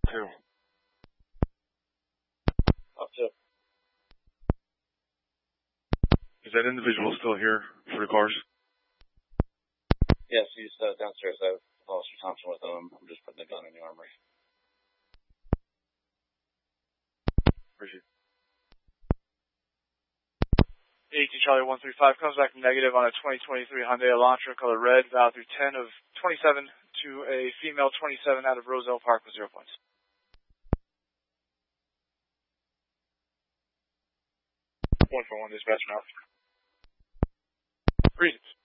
2. Up 2. Is that individual still here for the cars? Yes, he's downstairs. I have Officer Thompson with him. I'm just putting the gun in the armory. Appreciate it. 18 Charlie 135 comes back negative on a 2023 Hyundai Elantra color red, valid through 10 of 27 to a female 27 out of Roselle Park with 0 points. 141 dispatch now. Reasons.